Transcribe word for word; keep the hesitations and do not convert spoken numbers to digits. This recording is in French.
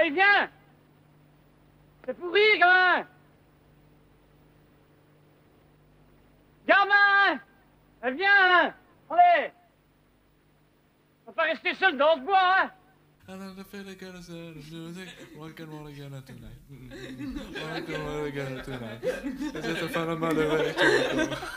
Allez, viens! C'est pourri, gamin! Gamin! Eh, viens! Allez! On va pas rester seul dans ce bois, hein! And then the feeling gonna say the music, rock and roll again tonight. Rock and roll again tonight. Is it a fun amount of